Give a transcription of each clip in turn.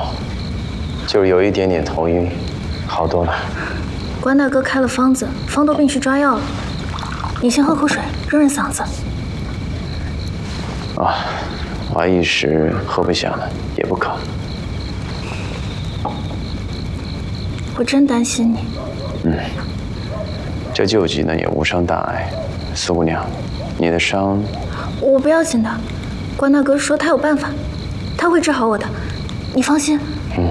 好，就是有一点点头晕，好多了。 关大哥开了方子，方多病去抓药了。你先喝口水，润润嗓子。 啊，我还一时喝不下了，也不渴。 我真担心你。 这救急呢也无伤大碍。苏姑娘，你的伤…… 我不要紧的，关大哥说他有办法，他会治好我的，你放心。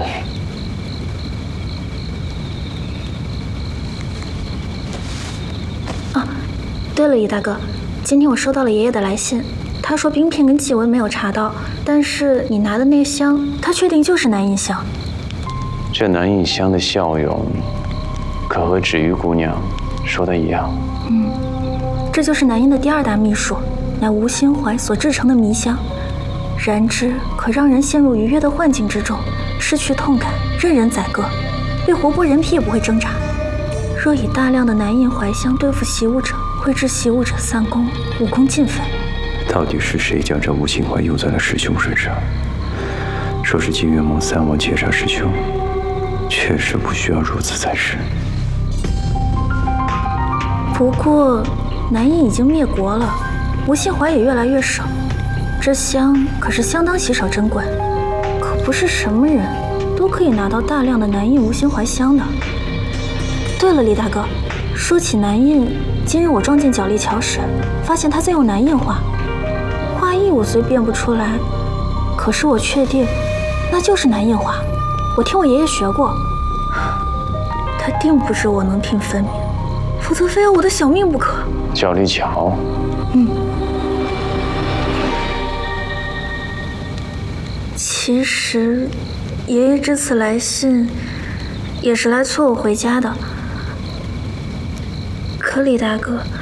啊，对了，李大哥，今天我收到了爷爷的来信，他说冰片跟祭文没有查到，但是你拿的那香，他确定就是南印香。 这南印香的效用，可和芷玉姑娘说的一样。 这就是南印的第二大秘术，乃吴心怀所制成的迷香，燃之可让人陷入愉悦的幻境之中，失去痛感，任人宰割，连活剥人皮也不会挣扎。若以大量的南印怀香对付习武者，会致习武者散功，武功尽废。 到底是谁将这吴心怀用在了师兄身上？说是金月梦三王劫杀师兄，确实不需要如此才是。 不过，南印已经灭国了，吴心怀也越来越少。这香可是相当稀少珍贵，可不是什么人都可以拿到大量的南印吴心怀香的。对了，李大哥，说起南印，今日我撞见角力桥时，发现他在用南印画，画意我虽辨不出来，可是我确定那就是南印画。我听我爷爷学过，他定不知我能听分明，否则非要我的小命不可。 角力桥。 其实，爷爷这次来信，也是来催我回家的。可李大哥，